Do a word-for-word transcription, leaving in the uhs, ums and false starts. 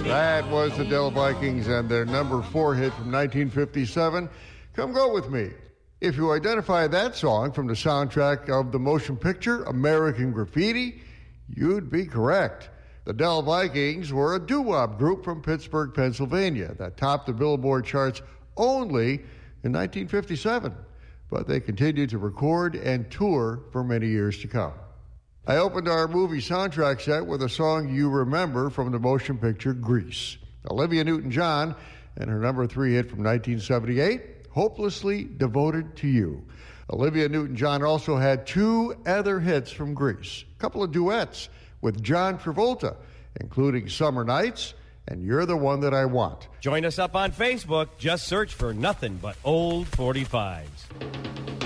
That was the Dell Vikings and their number four hit from nineteen fifty-seven, Come Go With Me. If you identify that song from the soundtrack of the motion picture American Graffiti, you'd be correct. The Dell Vikings were a doo-wop group from Pittsburgh, Pennsylvania that topped the Billboard charts only in nineteen fifty-seven, but they continued to record and tour for many years to come. I opened our movie soundtrack set with a song you remember from the motion picture Grease. Olivia Newton-John and her number three hit from nineteen seventy-eight, Hopelessly Devoted to You. Olivia Newton-John also had two other hits from Grease, a couple of duets with John Travolta, including Summer Nights and You're the One That I Want. Join us up on Facebook. Just search for Nothing But Old forty-fives.